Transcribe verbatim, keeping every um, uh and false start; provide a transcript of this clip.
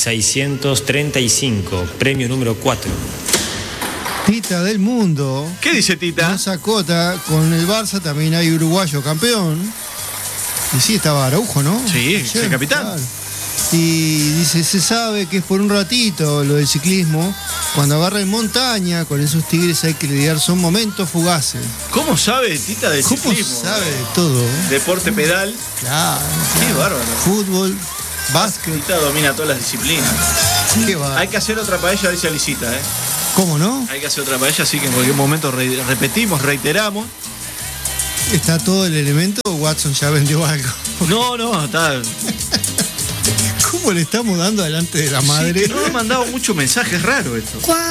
seiscientos treinta y cinco, premio número cuatro. Tita del mundo. ¿Qué dice Tita? No sacota, con el Barça también hay uruguayo campeón. Y sí, estaba Araujo, ¿no? Sí, Ayer, sí, capitán. claro. Y dice, se sabe que es por un ratito lo del ciclismo. Cuando agarra en montaña, con esos tigres hay que lidiar, son momentos fugaces. ¿Cómo sabe Tita de ¿Cómo ciclismo? sabe de todo? Deporte pedal. Claro. Qué claro. bárbaro. Fútbol, básquet. Tita domina todas las disciplinas. Qué bárbaro. Hay que hacer otra paella, dice Alicita, ¿eh? ¿Cómo no? Hay que hacer otra paella, así que en cualquier momento re- repetimos, reiteramos. Está todo el elemento, Watson ya vendió algo. No, no, está. ¿Cómo le estamos dando delante de la madre? Sí, que no ha mandado muchos mensajes raros esto.